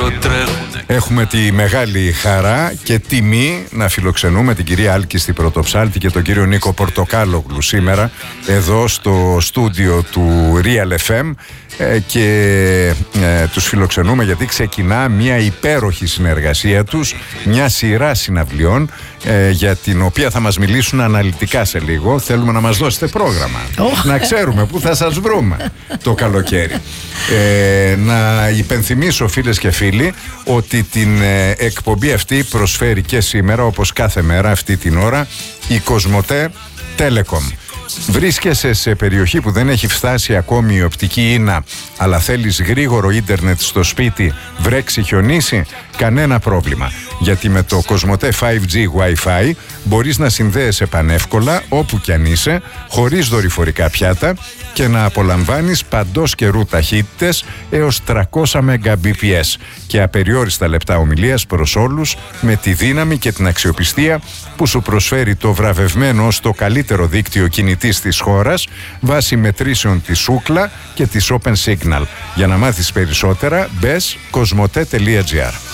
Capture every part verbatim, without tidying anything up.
Έχουμε τη μεγάλη χαρά και τιμή να φιλοξενούμε την κυρία Άλκιστη Πρωτοψάλτη και τον κύριο Νίκο Πορτοκάλογλου σήμερα εδώ στο στούντιο του Real εφ εμ ε, και ε, τους φιλοξενούμε γιατί ξεκινά μια υπέροχη συνεργασία τους, μια σειρά συναυλιών ε, για την οποία θα μας μιλήσουν αναλυτικά σε λίγο. Θέλουμε να μας δώσετε πρόγραμμα, oh. να ξέρουμε πού θα σας βρούμε το καλοκαίρι. Ε, να υπενθυμίσω, φίλες και φίλοι, ότι την ε, εκπομπή αυτή προσφέρει και σήμερα, όπως κάθε μέρα αυτή την ώρα, η Κοσμοτέ Telecom. Βρίσκεσαι σε περιοχή που δεν έχει φτάσει ακόμη η οπτική ίνα, αλλά θέλεις γρήγορο ίντερνετ στο σπίτι, βρέξει, χιονίσει, κανένα πρόβλημα. Γιατί με το Κοσμοτέ φάιβ τζι Wi-Fi μπορείς να συνδέεσαι πανεύκολα όπου κι αν είσαι, χωρίς δορυφορικά πιάτα και να απολαμβάνεις παντός καιρού ταχύτητες έως τριακόσια Mbps και απεριόριστα λεπτά ομιλίας προς όλους, με τη δύναμη και την αξιοπιστία που σου προσφέρει το βραβευμένο ως το καλύτερο δίκτυο κινητής της χώρας βάσει μετρήσεων της Ookla και της Open Signal. Για να μάθεις περισσότερα μπες κοσμοτέ τελεία τζι άρ.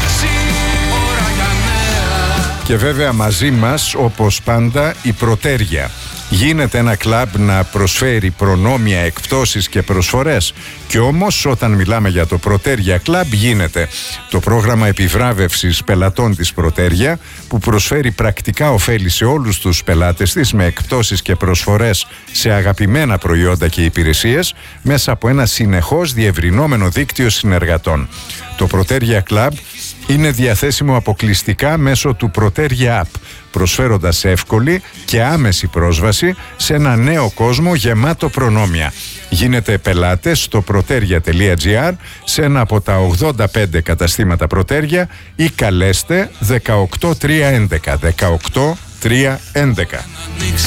Και βέβαια μαζί μας, όπως πάντα, η Πρωτέρια. Γίνεται ένα κλαμπ να προσφέρει προνόμια, εκπτώσεις και προσφορές. Και όμως όταν μιλάμε για το Πρωτέρια Κλαμπ γίνεται το πρόγραμμα επιβράβευσης πελατών της Πρωτέρια, που προσφέρει πρακτικά ωφέλη σε όλους τους πελάτες της με εκπτώσεις και προσφορές σε αγαπημένα προϊόντα και υπηρεσίες μέσα από ένα συνεχώς διευρυνόμενο δίκτυο συνεργατών. Το Πρωτέρια Κλαμπ είναι διαθέσιμο αποκλειστικά μέσω του Πρωτέρια App, προσφέροντας εύκολη και άμεση πρόσβαση σε ένα νέο κόσμο γεμάτο προνόμια. Γίνετε πελάτες στο πρωτέρια τελεία τζι άρ σε ένα από τα ογδόντα πέντε καταστήματα Πρωτέρια ή καλέστε δεκαοκτώ τριακόσια έντεκα δεκαοκτώ τριακόσια έντεκα.